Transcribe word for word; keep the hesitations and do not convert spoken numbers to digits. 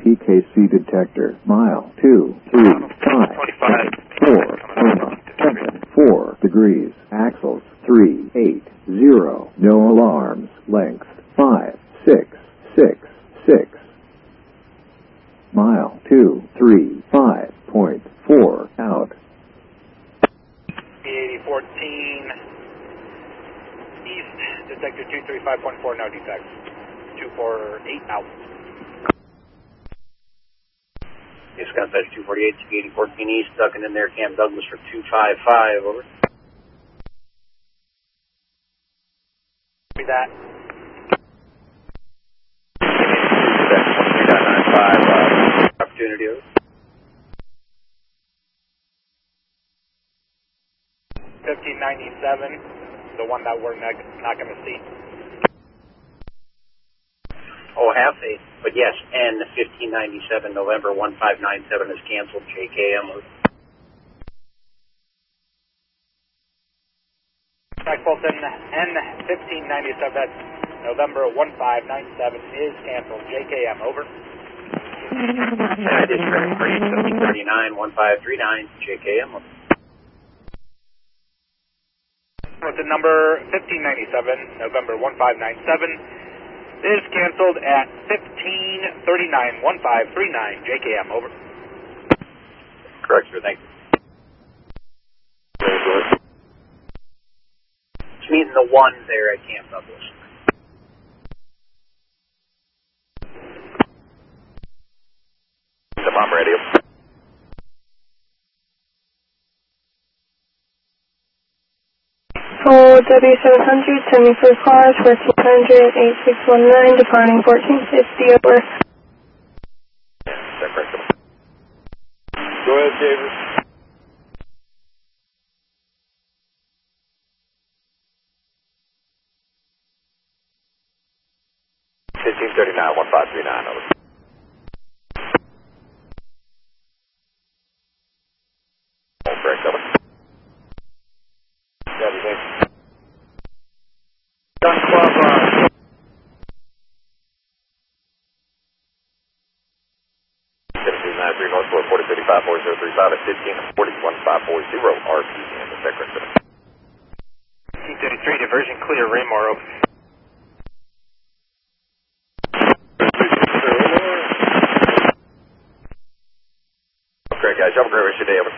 P K C detector. Mile two, three, five, seven, four, comma, seven, four degrees. Axles three, eight, zero. No alarms. Length five, six, six, six. Mile two, three, five point four out. B eighty fourteen East, detector two three five point four, no defects. two four eight out. Yes, contact two forty-eight, B eighty fourteen East, ducking in there, Camp Douglas for two five five, over. Copy that. twenty-three point nine five, uh, opportunity, over. fifteen ninety-seven, the one that we're not, not going to see. Oh, half eight, but yes, N fifteen ninety-seven, November one five nine seven is canceled, J K M. Track Fulton, N fifteen ninety-seven, that's November one five nine seven is canceled, J K M, over. I did track three, seventeen thirty-nine, one five three nine, J K M. Fulton number fifteen ninety-seven, November one five nine seven is canceled at fifteen thirty-nine, one five three nine, J K M, over. Correct, sir, thank you. Just meeting the one there at Camp Douglas. The bomb radio. Hold W seven hundred, send me for cars, fourteen hundred, eight six one nine, departing fourteen fifty, over. Go ahead, David. fifteen thirty-nine, one five three nine, over. Hold correct, over. Copy, thanks. Gun Club, uh... seventeen ninety-three, North Florida, forty fifty-five, four zero three five at fifteen forty, one five four zero, R P M, the Secretary. fifteen thirty-three, diversion clear, Raymore, over. Okay, guys, have a great rest of your day, over.